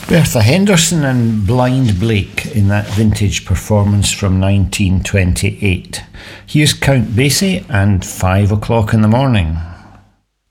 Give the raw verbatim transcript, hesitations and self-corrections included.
Bertha Henderson and Blind Blake in that vintage performance from nineteen twenty-eight. Here's Count Basie and Five O'Clock in the Morning.